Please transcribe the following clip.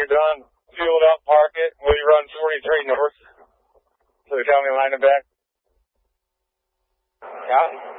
you're done, fueled up, park it. We run 43 north. So tell me line it back. Copy.